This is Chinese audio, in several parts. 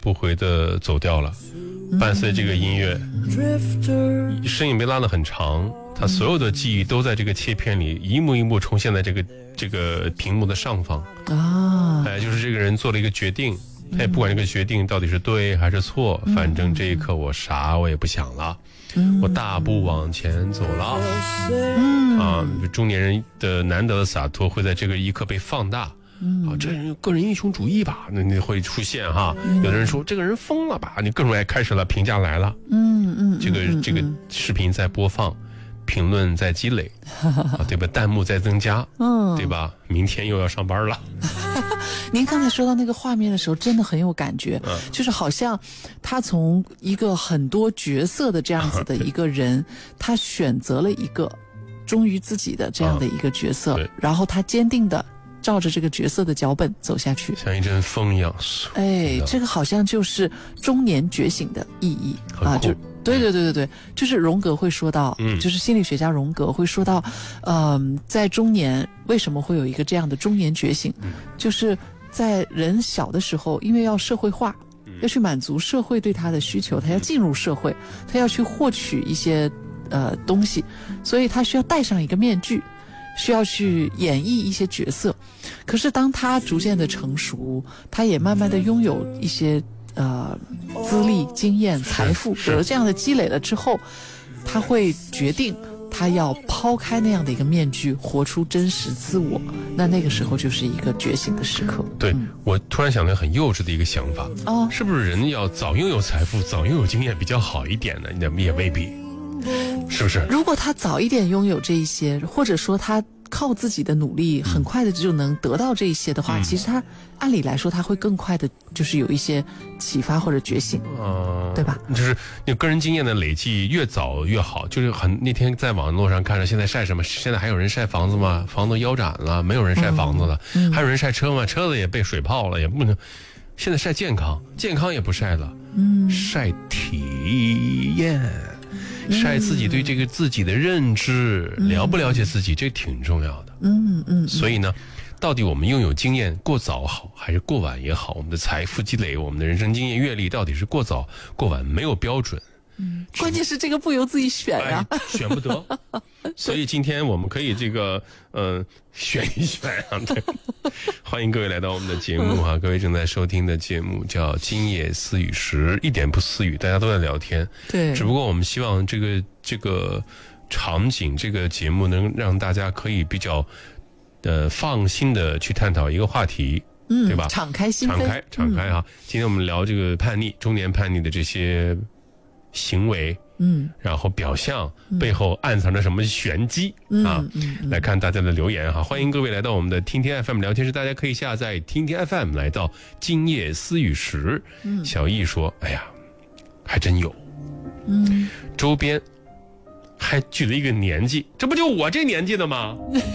不回的走掉了。伴随这个音乐，声音被拉得很长，他所有的记忆都在这个切片里一幕一幕重现在这个屏幕的上方啊。就是这个人做了一个决定，他也不管这个决定到底是对还是错，反正这一刻我啥我也不想了，我大步往前走了。中年人的难得的洒脱会在这个一刻被放大。这人个人英雄主义吧，那会出现哈。有的人说这个人疯了吧，你各种开始了，评价来了。这个视频在播放，评论在积累，对吧？弹幕在增加，对吧？明天又要上班了。 您刚才说到那个画面的时候，真的很有感觉，就是好像他从一个很多角色的这样子的一个人，他选择了一个忠于自己的这样的一个角色，然后他坚定的照着这个角色的脚本走下去， 像一阵风一样。 这个好像就是中年觉醒的意义啊！就对，就是荣格会说到，就是心理学家荣格会说到，在中年为什么会有一个这样的中年觉醒，就是在人小的时候，因为要社会化，要去满足社会对他的需求，他要进入社会，他要去获取一些东西，所以他需要戴上一个面具。需要去演绎一些角色，可是当他逐渐的成熟，他也慢慢的拥有一些资历、经验、财富，有了这样的积累了之后，他会决定他要抛开那样的一个面具，活出真实自我。那个时候就是一个觉醒的时刻。 对，我突然想到很幼稚的一个想法，是不是人要早拥有财富、早拥有经验比较好一点呢？也未必。是不是？如果他早一点拥有这一些，或者说他靠自己的努力很快的就能得到这一些的话，其实他按理来说他会更快的就是有一些启发或者觉醒，对吧？ 就是你个人经验的累积越早越好。就是那天在网络上看着现在晒什么，现在还有人晒房子吗？房子腰斩了，没有人晒房子了。还有人晒车吗？车子也被水泡了，也不能。现在晒健康，健康也不晒了，晒体验，晒自己对这个自己的认知，了不了解自己，这挺重要的。所以呢，到底我们拥有经验过早好还是过晚也好，我们的财富积累，我们的人生经验阅历到底是过早过晚，没有标准。 关键是这个不由自己选呀， 选不得。所以今天我们可以选一选啊。对，欢迎各位来到我们的节目哈。各位正在收听的节目叫《今夜思雨时》，一点不私语，大家都在聊天。 对， 只不过我们希望这个场景，这个节目能让大家可以比较放心的去探讨一个话题。对吧？ 敞开心扉， 敞开哈。今天我们聊这个叛逆，中年叛逆的这些行为，然后表象背后暗藏着什么玄机啊？来看大家的留言哈，欢迎各位来到我们的听听 FM 聊天室，大家可以下载听听 FM 来到今夜思雨时。小易说：“哎呀，还真有，周边还举了一个年纪，这不就我这年纪的吗？”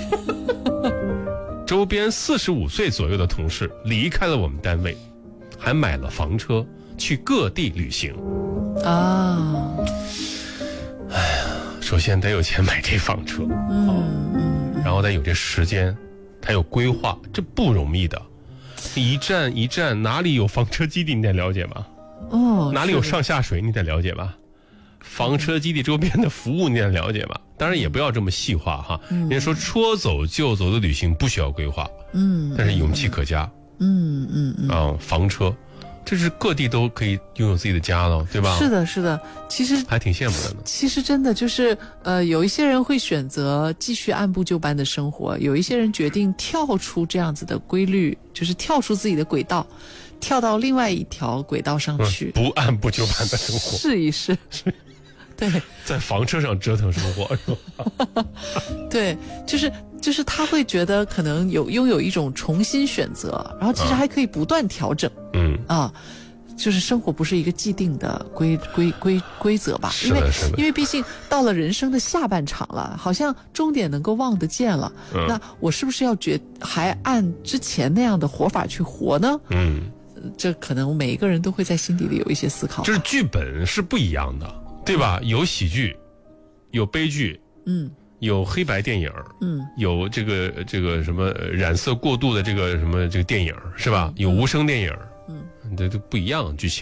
周边45岁左右的同事离开了我们单位，还买了房车去各地旅行啊！哎呀，首先得有钱买这房车，然后得有这时间，他有规划，这不容易的。一站一站，哪里有房车基地你得了解吧？哪里有上下水你得了解吧？房车基地周边的服务你得了解吧？当然也不要这么细化哈。人家说说走就走的旅行不需要规划，但是勇气可嘉。房车，这是各地都可以拥有自己的家了，对吧？ 是的，是的，其实还挺羡慕的呢。 其实真的就是有一些人会选择继续按部就班的生活，有一些人决定跳出这样子的规律，就是跳出自己的轨道，跳到另外一条轨道上去， 不按部就班的生活， 试一试。对， 在房车上折腾生活是吧？ 对，就是他会觉得可能拥有一种重新选择，然后其实还可以不断调整。就是生活不是一个既定的规则吧？因为毕竟到了人生的下半场了，好像终点能够望得见了。那我是不是要还按之前那样的活法去活呢？这可能每一个人都会在心底里有一些思考。 就是剧本是不一样的。对吧？有喜剧，有悲剧，有黑白电影，有这个什么染色过度的这个什么这个电影是吧？有无声电影，这都不一样剧情。